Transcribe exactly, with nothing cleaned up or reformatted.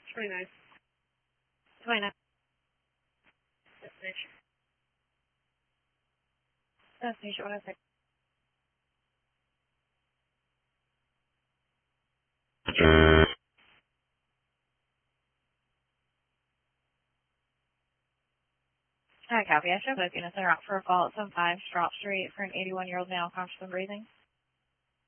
twenty-nine. twenty-nine. Destination. Destination, one oh six. Hi, copy. I show booking. It's en route for a call at seven five Strop Street for an eighty-one-year-old male conscious and breathing.